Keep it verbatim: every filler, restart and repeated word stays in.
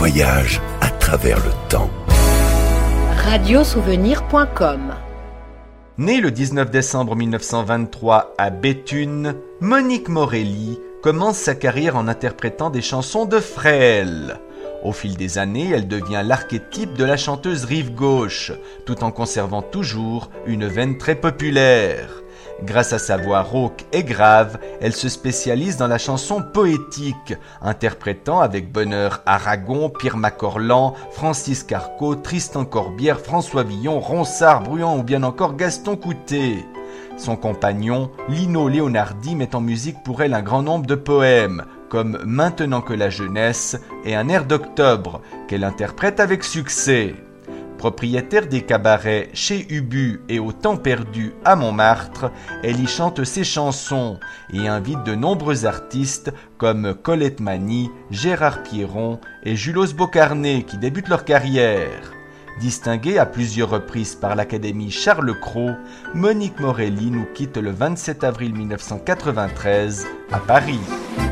voyage à travers le temps. radiosouvenir point com. Née le dix-neuf décembre mille neuf cent vingt-trois à Béthune, Monique Morelli commence sa carrière en interprétant des chansons de Fréhel. Au fil des années, elle devient l'archétype de la chanteuse rive gauche, tout en conservant toujours une veine très populaire. Grâce à sa voix rauque et grave, elle se spécialise dans la chanson poétique, interprétant avec bonheur Aragon, Pierre Macorlan, Francis Carco, Tristan Corbière, François Villon, Ronsard, Bruant ou bien encore Gaston Coutet. Son compagnon, Lino Leonardi, met en musique pour elle un grand nombre de poèmes, comme Maintenant que la jeunesse et Un air d'octobre, qu'elle interprète avec succès. Propriétaire des cabarets chez Ubu et au Temps perdu à Montmartre, elle y chante ses chansons et invite de nombreux artistes comme Colette Mani, Gérard Pierron et Julos Bocarné qui débutent leur carrière. Distinguée à plusieurs reprises par l'Académie Charles Cros, Monique Morelli nous quitte le vingt-sept avril mille neuf cent quatre-vingt-treize à Paris.